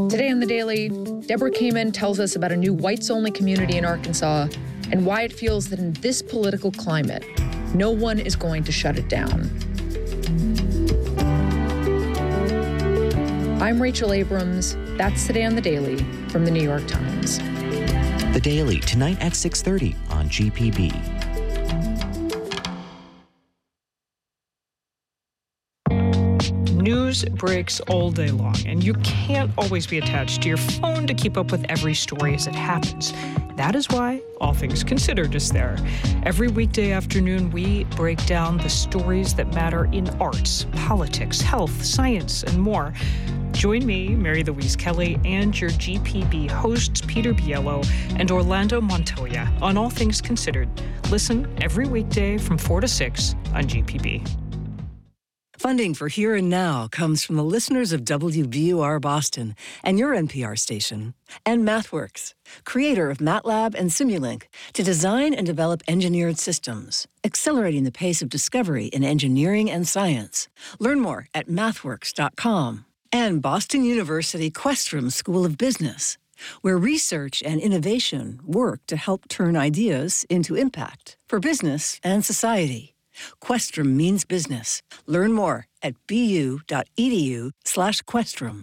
Today on The Daily, Deborah Kamen tells us about a new whites-only community in Arkansas and why it feels that in this political climate, no one is going to shut it down. I'm Rachel Abrams. That's Today on The Daily from The New York Times. The Daily, tonight at 6:30 on GPB. News breaks all day long, and you can't always be attached to your phone to keep up with every story as it happens. That is why All Things Considered is there. Every weekday afternoon, we break down the stories that matter in arts, politics, health, science, and more. Join me, Mary Louise Kelly, and your GPB hosts, Peter Biello and Orlando Montoya, on All Things Considered. Listen every weekday from 4 to 6 on GPB. Funding for Here and Now comes from the listeners of WBUR Boston and your NPR station, and MathWorks, creator of MATLAB and Simulink, to design and develop engineered systems, accelerating the pace of discovery in engineering and science. Learn more at mathworks.com. And Boston University Questrom School of Business, where research and innovation work to help turn ideas into impact for business and society. Questrom means business. Learn more at bu.edu/Questrom.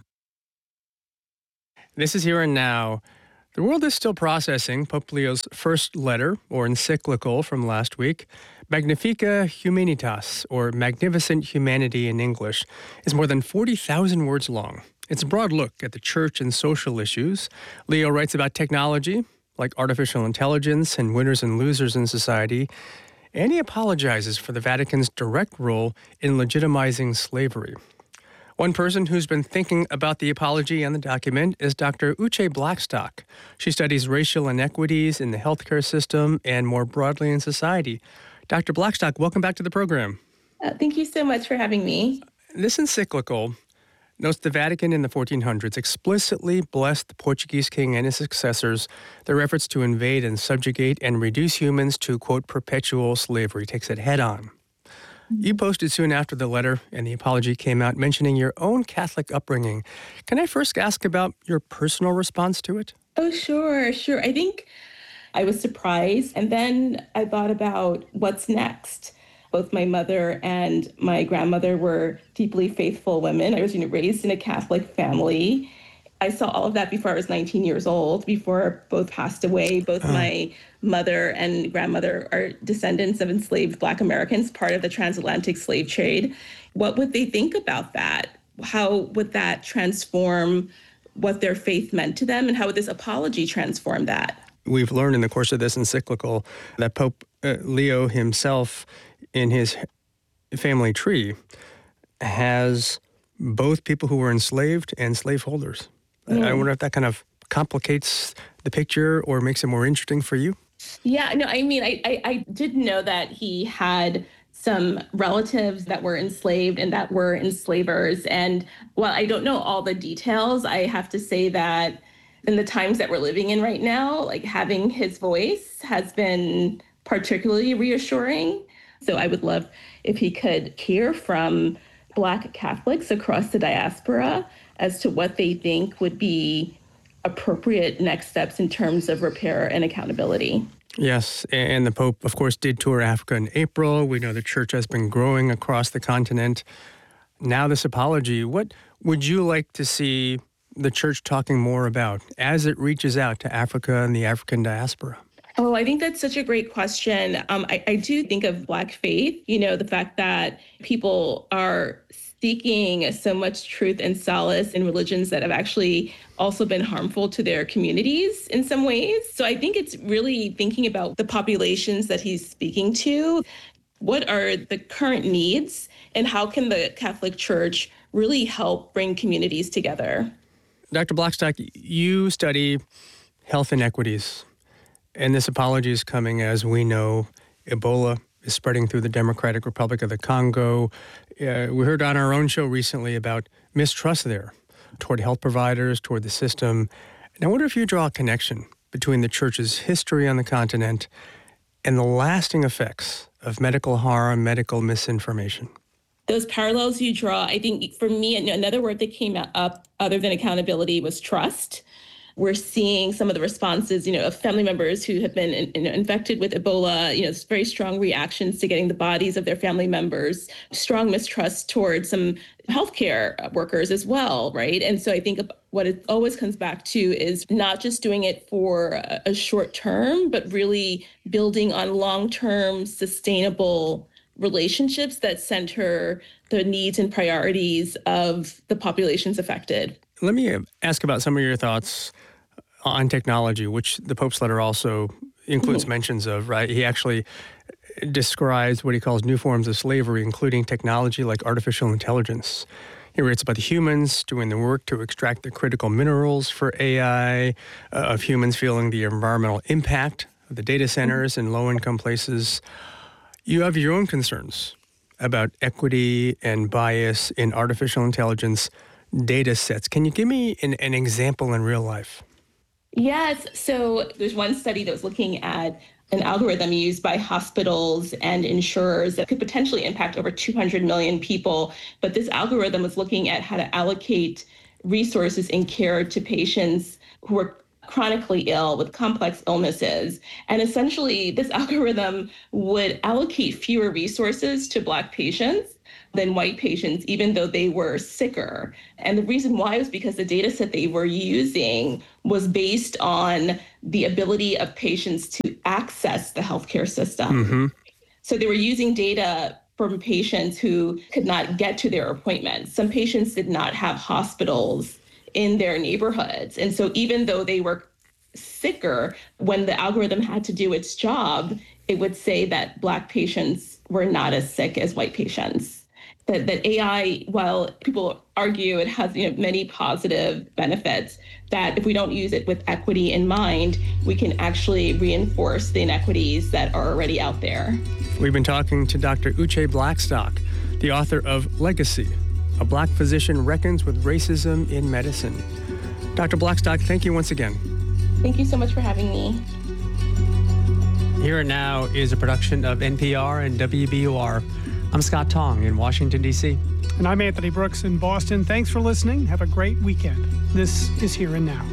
This is Here and Now. The world is still processing Pope Leo's first letter, or encyclical, from last week. Magnifica Humanitas, or Magnificent Humanity in English, is more than 40,000 words long. It's a broad look at the church and social issues. Leo writes about technology, like artificial intelligence and winners and losers in society, and he apologizes for the Vatican's direct role in legitimizing slavery. One person who's been thinking about the apology and the document is Dr. Uche Blackstock. She studies racial inequities in the healthcare system and more broadly in society. Dr. Blackstock, welcome back to the program. Thank you so much for having me. This encyclical notes the Vatican in the 1400s explicitly blessed the Portuguese king and his successors, their efforts to invade and subjugate and reduce humans to, quote, perpetual slavery. Takes it head on. You posted soon after the letter and the apology came out mentioning your own Catholic upbringing. Can I first ask about your personal response to it? Oh, sure. I think I was surprised. And then I thought about what's next. Both my mother and my grandmother were deeply faithful women. I was raised in a Catholic family. I saw all of that before I was 19 years old, before both passed away. Both my mother and grandmother are descendants of enslaved Black Americans, part of the transatlantic slave trade. What would they think about that? How would that transform what their faith meant to them? And how would this apology transform that? We've learned in the course of this encyclical that Pope Leo himself, in his family tree, has both people who were enslaved and slaveholders. I wonder if that kind of complicates the picture or makes it more interesting for you? Yeah, no, I mean, I did know that he had some relatives that were enslaved and that were enslavers. And while I don't know all the details, I have to say that in the times that we're living in right now, like having his voice has been particularly reassuring. So I would love if he could hear from Black Catholics across the diaspora as to what they think would be appropriate next steps in terms of repair and accountability. Yes, and the Pope, of course, did tour Africa in April. We know the church has been growing across the continent. Now this apology, what would you like to see the church talking more about as it reaches out to Africa and the African diaspora? Oh, I think that's such a great question. I do think of Black faith, the fact that people are seeking so much truth and solace in religions that have actually also been harmful to their communities in some ways. So I think it's really thinking about the populations that he's speaking to. What are the current needs and how can the Catholic Church really help bring communities together? Dr. Blackstock, you study health inequities. And this apology is coming as we know Ebola is spreading through the Democratic Republic of the Congo. We heard on our own show recently about mistrust there toward health providers, toward the system. And I wonder if you draw a connection between the church's history on the continent and the lasting effects of medical harm, medical misinformation. Those parallels you draw, I think for me, another word that came up other than accountability was trust. We're seeing some of the responses, of family members who have been infected with Ebola, very strong reactions to getting the bodies of their family members, strong mistrust towards some healthcare workers as well, right? And so I think what it always comes back to is not just doing it for a short term, but really building on long-term sustainable relationships that center the needs and priorities of the populations affected. Let me ask about some of your thoughts on technology, which the Pope's letter also includes mentions of, right? He actually describes what he calls new forms of slavery, including technology like artificial intelligence. He writes about the humans doing the work to extract the critical minerals for AI, of humans feeling the environmental impact of the data centers in low-income places. You have your own concerns about equity and bias in artificial intelligence data sets. Can you give me an example in real life? Yes. So there's one study that was looking at an algorithm used by hospitals and insurers that could potentially impact over 200 million people. But this algorithm was looking at how to allocate resources and care to patients who were chronically ill with complex illnesses. And essentially, this algorithm would allocate fewer resources to Black patients than white patients, even though they were sicker. And the reason why was because the data set they were using was based on the ability of patients to access the healthcare system. Mm-hmm. So they were using data from patients who could not get to their appointments. Some patients did not have hospitals in their neighborhoods. And so even though they were sicker, when the algorithm had to do its job, it would say that Black patients were not as sick as white patients. That AI, while people argue it has many positive benefits, that if we don't use it with equity in mind, we can actually reinforce the inequities that are already out there. We've been talking to Dr. Uche Blackstock, the author of Legacy, A Black Physician Reckons with Racism in Medicine. Dr. Blackstock, thank you once again. Thank you so much for having me. Here and Now is a production of NPR and WBUR. I'm Scott Tong in Washington, D.C. And I'm Anthony Brooks in Boston. Thanks for listening. Have a great weekend. This is Here and Now.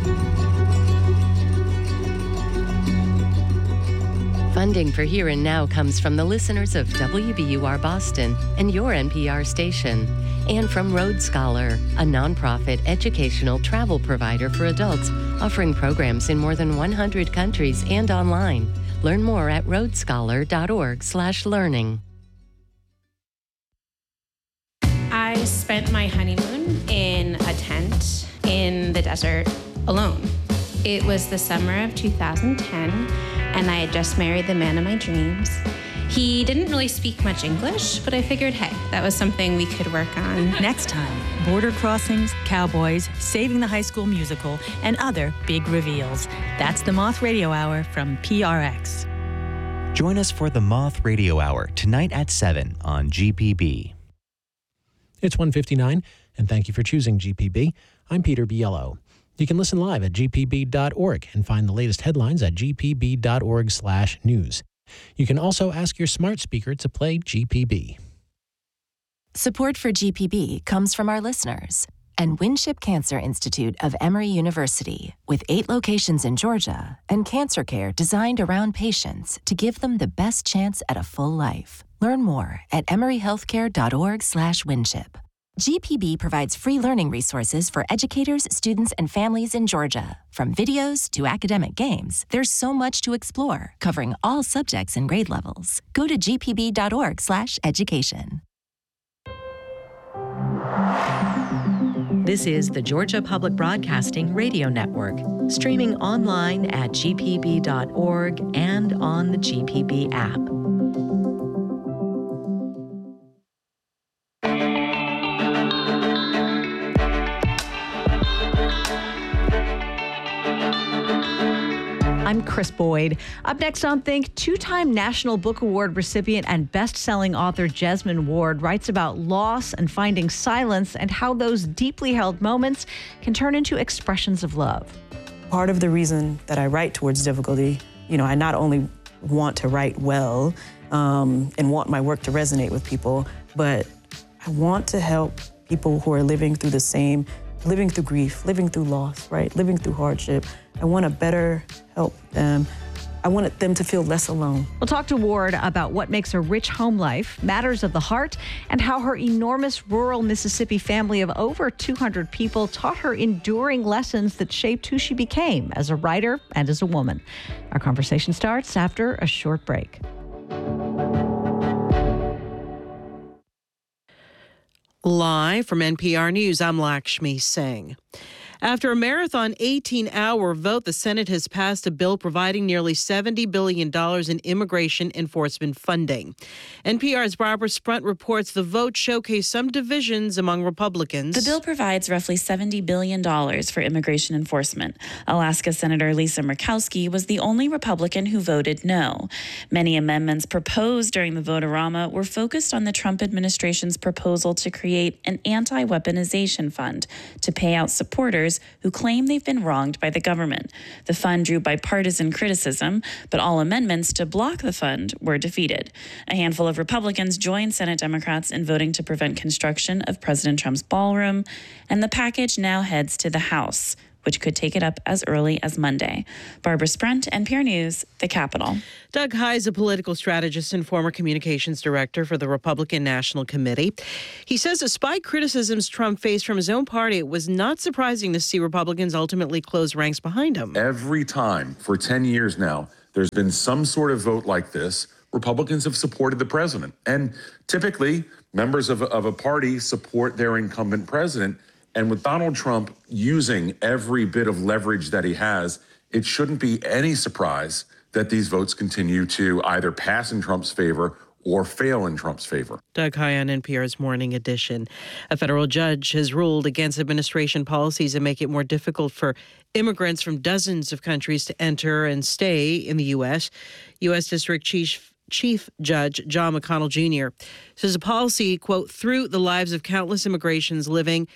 Funding for Here and Now comes from the listeners of WBUR Boston and your NPR station, and from Road Scholar, a nonprofit educational travel provider for adults offering programs in more than 100 countries and online. Learn more at roadscholar.org/learning. I spent my honeymoon in a tent in the desert alone. It was the summer of 2010, and I had just married the man of my dreams. He didn't really speak much English, but I figured, hey, that was something we could work on. Next time, border crossings, cowboys, Saving the High School Musical, and other big reveals. That's the Moth Radio Hour from PRX. Join us for the Moth Radio Hour tonight at 7 on GPB. It's 1:59, and thank you for choosing GPB. I'm Peter Biello. You can listen live at gpb.org and find the latest headlines at gpb.org/news. You can also ask your smart speaker to play GPB. Support for GPB comes from our listeners and Winship Cancer Institute of Emory University, with 8 locations in Georgia and cancer care designed around patients to give them the best chance at a full life. Learn more at emoryhealthcare.org/Winship. GPB provides free learning resources for educators, students, and families in Georgia. From videos to academic games, there's so much to explore, covering all subjects and grade levels. Go to gpb.org/education. This is the Georgia Public Broadcasting Radio Network, streaming online at gpb.org and on the GPB app. I'm Chris Boyd. Up next on Think, 2-time National Book Award recipient and best-selling author Jesmyn Ward writes about loss and finding silence and how those deeply held moments can turn into expressions of love. Part of the reason that I write towards difficulty, I not only want to write well and want my work to resonate with people, but I want to help people who are living through grief, living through loss, right? Living through hardship. I want to better help them. I wanted them to feel less alone. We'll talk to Ward about what makes a rich home life, matters of the heart, and how her enormous rural Mississippi family of over 200 people taught her enduring lessons that shaped who she became as a writer and as a woman. Our conversation starts after a short break. Live from NPR News, I'm Lakshmi Singh. After a marathon 18-hour vote, the Senate has passed a bill providing nearly $70 billion in immigration enforcement funding. NPR's Barbara Sprunt reports the vote showcased some divisions among Republicans. The bill provides roughly $70 billion for immigration enforcement. Alaska Senator Lisa Murkowski was the only Republican who voted no. Many amendments proposed during the vote-a-rama were focused on the Trump administration's proposal to create an anti-weaponization fund to pay out supporters who claim they've been wronged by the government. The fund drew bipartisan criticism, but all amendments to block the fund were defeated. A handful of Republicans joined Senate Democrats in voting to prevent construction of President Trump's ballroom, and the package now heads to the House, which could take it up as early as Monday. Barbara Sprunt, NPR News, the Capitol. Doug Heye is a political strategist and former communications director for the Republican National Committee. He says despite criticisms Trump faced from his own party, it was not surprising to see Republicans ultimately close ranks behind him. Every time for 10 years now, there's been some sort of vote like this, Republicans have supported the president. And typically, members of a party support their incumbent president. And with Donald Trump using every bit of leverage that he has, it shouldn't be any surprise that these votes continue to either pass in Trump's favor or fail in Trump's favor. Doug Heye on NPR's Morning Edition. A federal judge has ruled against administration policies that make it more difficult for immigrants from dozens of countries to enter and stay in the U.S. U.S. District Chief Judge John McConnell Jr. says the policy, quote, threw the lives of countless immigrants living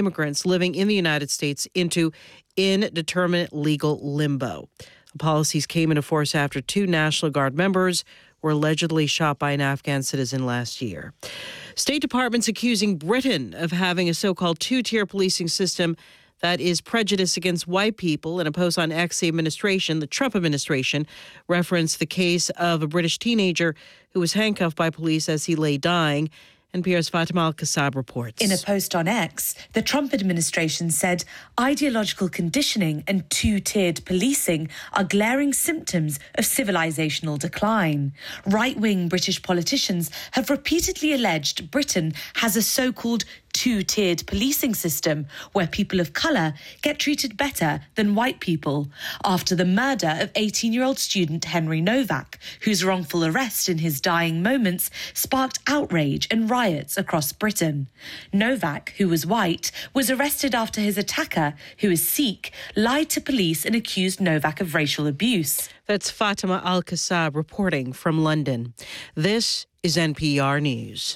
in the United States into indeterminate legal limbo. The policies came into force after 2 National Guard members were allegedly shot by an Afghan citizen last year. State departments accusing Britain of having a so-called 2-tier policing system that is prejudiced against white people. In a post on X, the Trump administration, referenced the case of a British teenager who was handcuffed by police as he lay dying. NPR's Fatima Al-Kassab reports. In a post on X, the Trump administration said ideological conditioning and 2-tiered policing are glaring symptoms of civilizational decline. Right-wing British politicians have repeatedly alleged Britain has a so-called 2-tiered policing system where people of colour get treated better than white people after the murder of 18-year-old student Henry Novak, whose wrongful arrest in his dying moments sparked outrage and riots across Britain. Novak, who was white, was arrested after his attacker, who is Sikh, lied to police and accused Novak of racial abuse. That's Fatima Al-Kassab reporting from London. This is NPR News.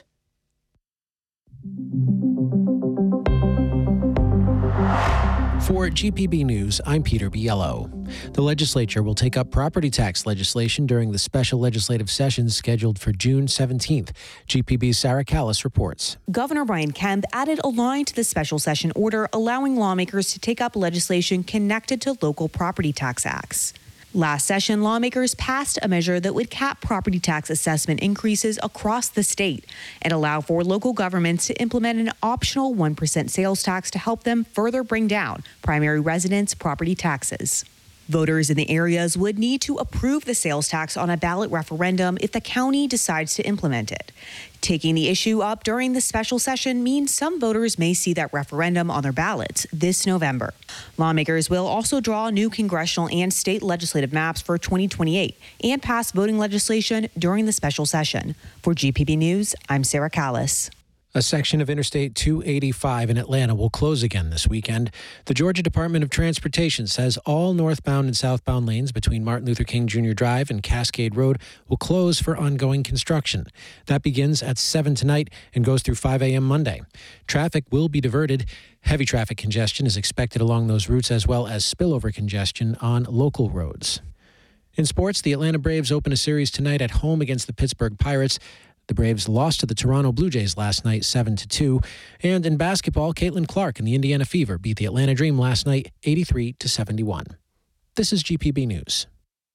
For GPB News, I'm Peter Biello. The legislature will take up property tax legislation during the special legislative session scheduled for June 17th. GPB's Sarah Callis reports. Governor Brian Kemp added a line to the special session order allowing lawmakers to take up legislation connected to local property tax acts. Last session, lawmakers passed a measure that would cap property tax assessment increases across the state and allow for local governments to implement an optional 1% sales tax to help them further bring down primary residents' property taxes. Voters in the areas would need to approve the sales tax on a ballot referendum if the county decides to implement it. Taking the issue up during the special session means some voters may see that referendum on their ballots this November. Lawmakers will also draw new congressional and state legislative maps for 2028 and pass voting legislation during the special session. For GPB News, I'm Sarah Callis. A section of Interstate 285 in Atlanta will close again this weekend. The Georgia Department of Transportation says all northbound and southbound lanes between Martin Luther King Jr. Drive and Cascade Road will close for ongoing construction. That begins at 7 tonight and goes through 5 a.m. Monday. Traffic will be diverted. Heavy traffic congestion is expected along those routes, as well as spillover congestion on local roads. In sports, the Atlanta Braves open a series tonight at home against the Pittsburgh Pirates. The Braves lost to the Toronto Blue Jays last night 7-2. And in basketball, Caitlin Clark and the Indiana Fever beat the Atlanta Dream last night 83-71. This is GPB News.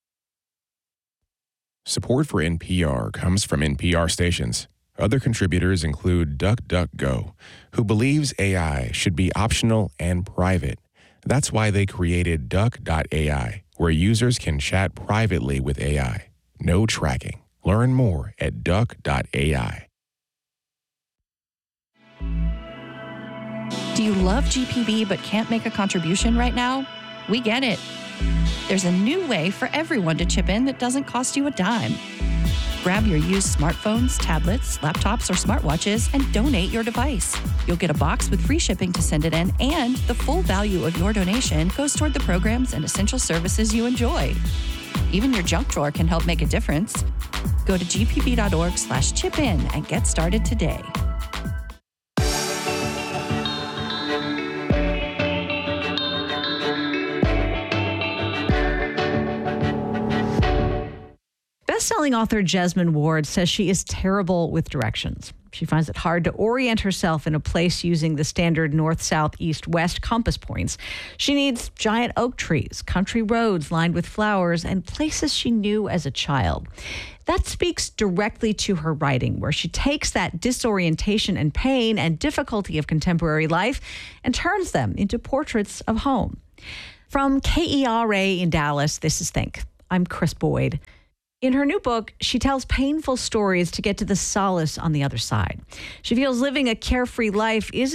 Support for NPR comes from NPR stations. Other contributors include DuckDuckGo, who believes AI should be optional and private. That's why they created Duck.ai, where users can chat privately with AI. No tracking. Learn more at Duck.ai. Do you love GPB but can't make a contribution right now? We get it. There's a new way for everyone to chip in that doesn't cost you a dime. Grab your used smartphones, tablets, laptops, or smartwatches and donate your device. You'll get a box with free shipping to send it in, and the full value of your donation goes toward the programs and essential services you enjoy. Even your junk drawer can help make a difference. Go to gpb.org/chip-in and get started today. Best-selling author Jesmyn Ward says she is terrible with directions. She finds it hard to orient herself in a place using the standard north, south, east, west compass points. She needs giant oak trees, country roads lined with flowers, and places she knew as a child. That speaks directly to her writing, where she takes that disorientation and pain and difficulty of contemporary life and turns them into portraits of home. From KERA in Dallas, this is Think. I'm Chris Boyd. In her new book, she tells painful stories to get to the solace on the other side. She feels living a carefree life isn't